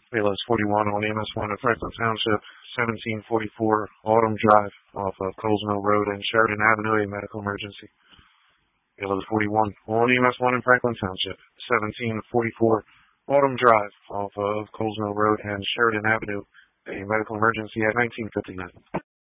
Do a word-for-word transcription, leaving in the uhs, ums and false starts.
ALOS forty-one on E M S one in Franklin Township, seventeen forty-four Autumn Drive off of Coles Mill Road and Sheridan Avenue, a medical emergency. ALOS forty-one on E M S one in Franklin Township, seventeen forty-four Autumn Drive off of Coles Mill Road and Sheridan Avenue, a medical emergency at nineteen fifty-nine.